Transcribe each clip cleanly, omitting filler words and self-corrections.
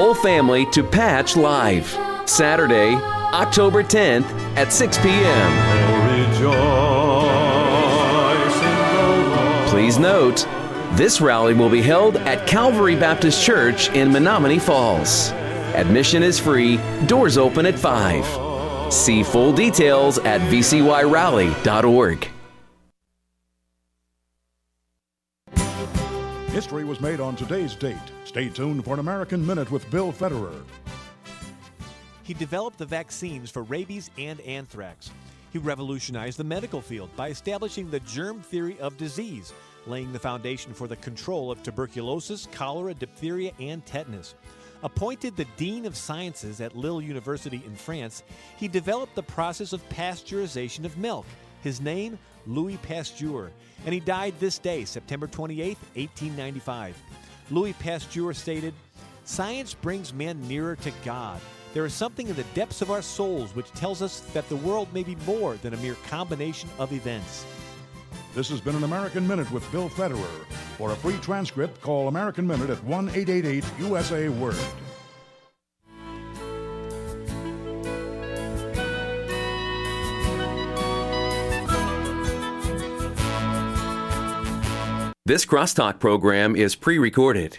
whole family to Patch Live. Saturday, October 10th at 6 p.m. Please note, this rally will be held at Calvary Baptist Church in Menominee Falls. Admission is free, doors open at 5. See full details at vcyrally.org. History was made on today's date. Stay tuned for an American Minute with Bill Federer. He developed the vaccines for rabies and anthrax. He revolutionized the medical field by establishing the germ theory of disease, laying the foundation for the control of tuberculosis, cholera, diphtheria, and tetanus. Appointed the Dean of Sciences at Lille University in France, he developed the process of pasteurization of milk. His name, Louis Pasteur, and he died this day, September 28, 1895. Louis Pasteur stated, "Science brings men nearer to God. There is something in the depths of our souls which tells us that the world may be more than a mere combination of events." This has been an American Minute with Bill Federer. For a free transcript, call American Minute at 1-888-USA-WORD. This Crosstalk program is pre-recorded.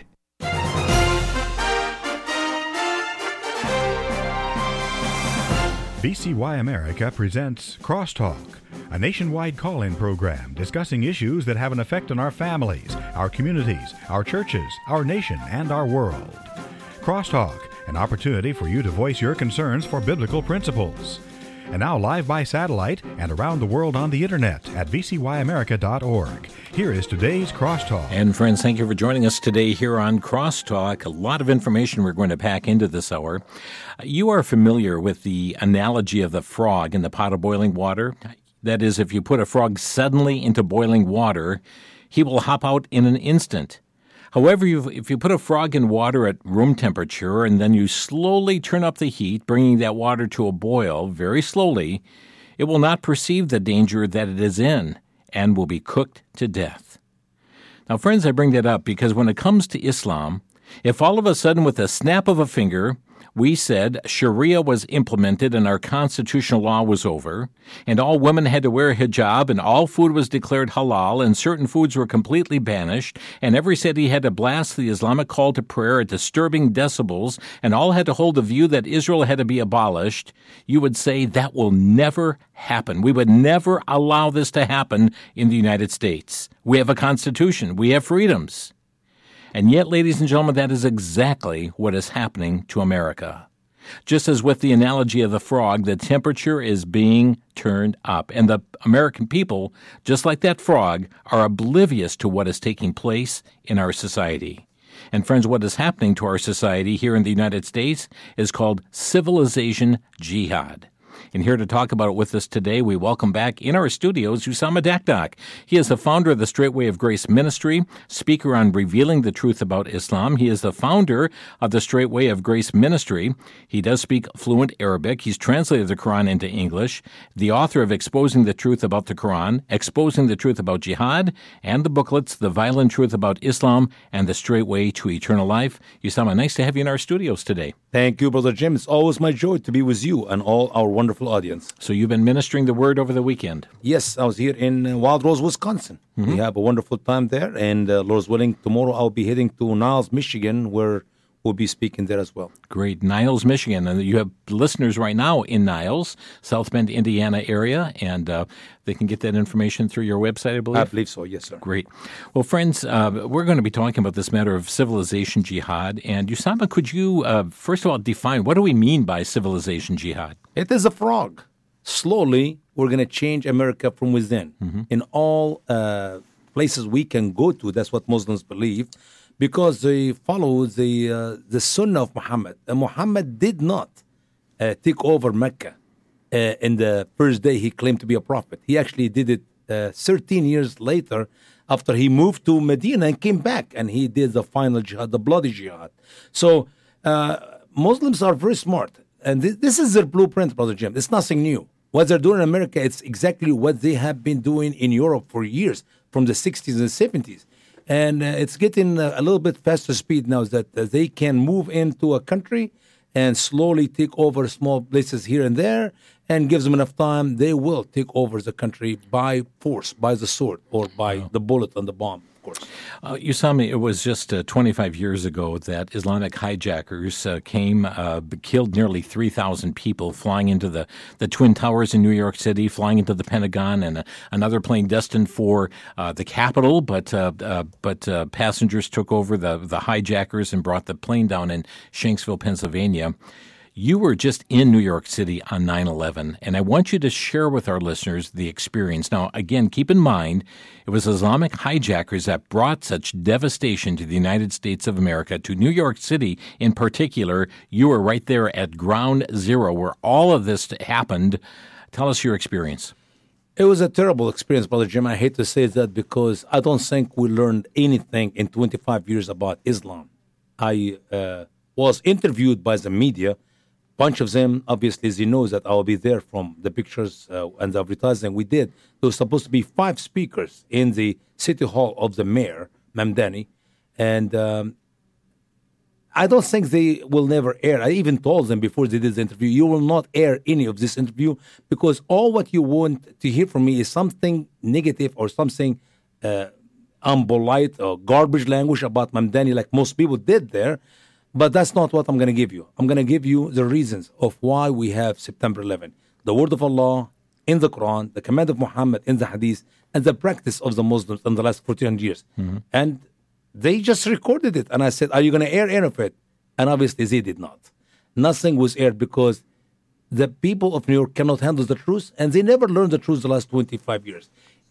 VCY America presents Crosstalk, a nationwide call-in program discussing issues that have an effect on our families, our communities, our churches, our nation, and our world. Crosstalk, an opportunity for you to voice your concerns for biblical principles. And now live by satellite and around the world on the internet at vcyamerica.org. Here is today's Crosstalk. And friends, thank you for joining us today here on Crosstalk. A lot of information we're going to pack into this hour. You are familiar with the analogy of the frog in the pot of boiling water. That is, if you put a frog suddenly into boiling water, he will hop out in an instant. However, if you put a frog in water at room temperature and then you slowly turn up the heat, bringing that water to a boil very slowly, it will not perceive the danger that it is in and will be cooked to death. Now, friends, I bring that up because when it comes to Islam, if all of a sudden with a snap of a finger we said Sharia was implemented and our constitutional law was over, and all women had to wear a hijab, and all food was declared halal, and certain foods were completely banished, and every city had to blast the Islamic call to prayer at disturbing decibels, and all had to hold the view that Israel had to be abolished, you would say that will never happen. We would never allow this to happen in the United States. We have a constitution. We have freedoms. And yet, ladies and gentlemen, that is exactly what is happening to America. Just as with the analogy of the frog, the temperature is being turned up. And the American people, just like that frog, are oblivious to what is taking place in our society. And friends, what is happening to our society here in the United States is called civilization jihad. And here to talk about it with us today, we welcome back in our studios Usama Dakdak. He is the founder of the Straight Way of Grace Ministry, speaker on revealing the truth about Islam. He is the founder of the Straight Way of Grace Ministry. He does speak fluent Arabic. He's translated the Quran into English, the author of Exposing the Truth About the Quran, Exposing the Truth About Jihad, and the booklets The Violent Truth About Islam and The Straight Way to Eternal Life. Usama, nice to have you in our studios today. Thank you, Brother Jim. It's always my joy to be with you and all our wonderful audience. So you've been ministering the word over the weekend? Yes, I was here in Wild Rose, Wisconsin. Mm-hmm. We have a wonderful time there, and Lord's willing, tomorrow I'll be heading to Niles, Michigan, where we'll be speaking there as well. Great. Niles, Michigan. And you have listeners right now in Niles, South Bend, Indiana area, and they can get that information through your website, I believe? I believe so, yes, sir. Great. Well, friends, we're going to be talking about this matter of civilization jihad. And Usama, could you, first of all, define what do we mean by civilization jihad? It is a frog. Slowly, we're going to change America from within. Mm-hmm. In all places we can go to, that's what Muslims believe, because they follow the Sunnah of Muhammad. And Muhammad did not take over Mecca in the first day he claimed to be a prophet. He actually did it 13 years later after he moved to Medina and came back, and he did the final jihad, the bloody jihad. So Muslims are very smart, and this is their blueprint, Brother Jim. It's nothing new. What they're doing in America, it's exactly what they have been doing in Europe for years, from the 60s and 70s. And it's getting a little bit faster speed now that they can move into a country and slowly take over small places here and there, and gives them enough time, they will take over the country by force, by the sword, or by the bullet and the bomb, of course. Usami, it was just 25 years ago that Islamic hijackers came, killed nearly 3,000 people, flying into the Twin Towers in New York City, flying into the Pentagon, and another plane destined for the Capitol, but passengers took over the hijackers and brought the plane down in Shanksville, Pennsylvania. You were just in New York City on 9/11, and I want you to share with our listeners the experience. Now, again, keep in mind, it was Islamic hijackers that brought such devastation to the United States of America, to New York City in particular. You were right there at ground zero where all of this happened. Tell us your experience. It was a terrible experience, Brother Jim. I hate to say that because I don't think we learned anything in 25 years about Islam. I was interviewed by the media. Bunch of them, obviously, as you know, that I'll be there from the pictures and the advertising we did. There was supposed to be 5 speakers in the city hall of the mayor, Mamdani, and I don't think they will never air. I even told them before they did the interview, you will not air any of this interview because all what you want to hear from me is something negative or something unpolite or garbage language about Mamdani like most people did there. But that's not what I'm going to give you. I'm going to give you the reasons of why we have September 11. The word of Allah in the Quran, the command of Muhammad in the Hadith, and the practice of the Muslims in the last 1400 years. Mm-hmm. And they just recorded it. And I said, are you going to air any of it? And obviously they did not. Nothing was aired because the people of New York cannot handle the truth, and they never learned the truth the last 25 years.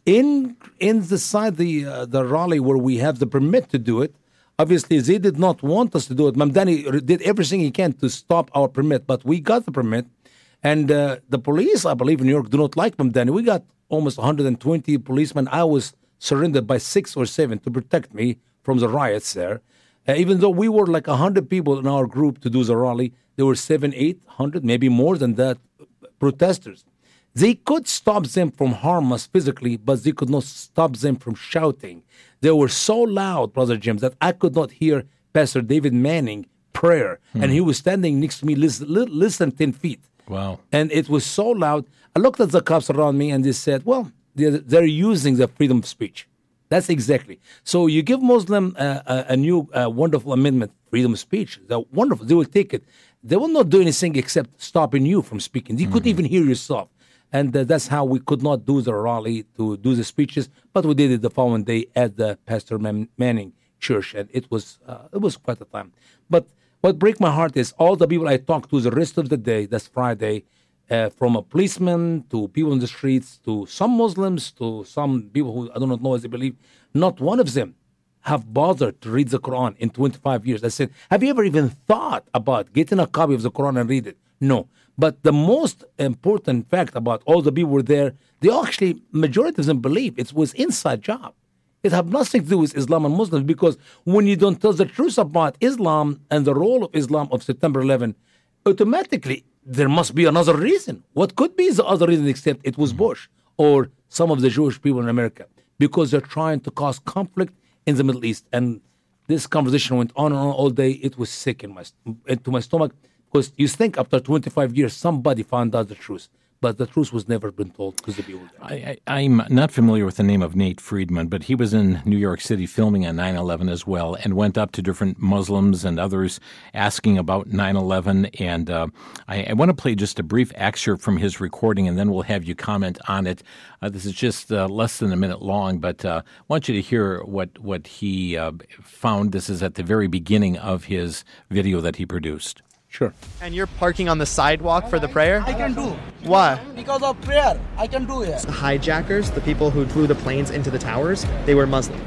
In the side, the rally where we have the permit to do it, obviously, they did not want us to do it. Mamdani did everything he can to stop our permit, but we got the permit. And the police, I believe, in New York do not like Mamdani. We got almost 120 policemen. I was surrendered by 6 or 7 to protect me from the riots there. Even though we were like 100 people in our group to do the rally, there were 700-800, maybe more than that, protesters. They could stop them from harm us physically, but they could not stop them from shouting. They were so loud, Brother Jim, that I could not hear Pastor David Manning prayer. And he was standing next to me less than 10 feet. Wow. And it was so loud. I looked at the cops around me and they said, well, they're using the freedom of speech. That's exactly. So you give Muslim a new wonderful amendment, freedom of speech. They're wonderful. They will take it. They will not do anything except stopping you from speaking. You couldn't even hear yourself. And that's how we could not do the rally to do the speeches, but we did it the following day at the Pastor Manning Church, and it was quite a time. But what breaks my heart is all the people I talked to the rest of the day, that's Friday, from a policeman to people in the streets to some Muslims to some people who I do not know as they believe, not one of them have bothered to read the Quran in 25 years. I said, have you ever even thought about getting a copy of the Quran and read it? No. But the most important fact about all the people who were there, they actually, majority of them believe it was inside job. It had nothing to do with Islam and Muslims, because when you don't tell the truth about Islam and the role of Islam of September 11, automatically there must be another reason. What could be the other reason except it was Bush or some of the Jewish people in America? Because they're trying to cause conflict in the Middle East. And this conversation went on and on all day. It was sick to my stomach. Because you think after 25 years, somebody found out the truth. But the truth was never been told because the people were there. I'm not familiar with the name of Nate Friedman, but he was in New York City filming on 9/11 as well, and went up to different Muslims and others asking about 9/11. And I want to play just a brief excerpt from his recording, and then we'll have you comment on it. This is just less than a minute long, but I want you to hear what he found. This is at the very beginning of his video that he produced. Sure. And you're parking on the sidewalk for the prayer? I can do. Why? Because of prayer. I can do it. The hijackers, the people who flew the planes into the towers, they were Muslim.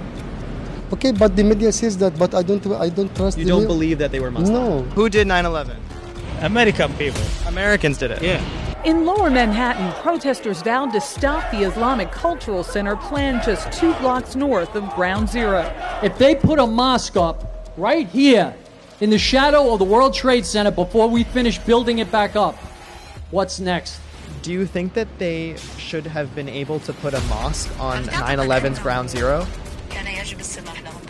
Okay, but the media says that, but I don't trust. You don't believe that they were Muslim? No. Who did 9/11? American people. Americans did it. Yeah. In Lower Manhattan, protesters vowed to stop the Islamic Cultural Center planned just 2 blocks north of Ground Zero. If they put a mosque up right here in the shadow of the World Trade Center before we finish building it back up, what's next? Do you think that they should have been able to put a mosque on 9/11's Ground Zero?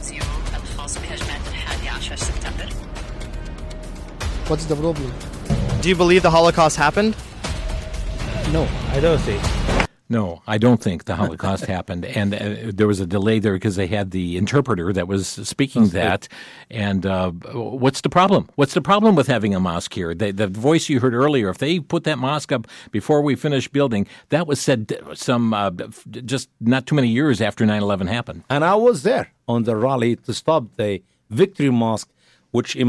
What's the problem? Do you believe the Holocaust happened? No, I don't think. No, I don't think the Holocaust happened. And there was a delay there because they had the interpreter that was speaking that. And what's the problem? What's the problem with having a mosque here? The voice you heard earlier, if they put that mosque up before we finished building, that was said just not too many years after 9/11 happened. And I was there on the rally to stop the Victory Mosque, which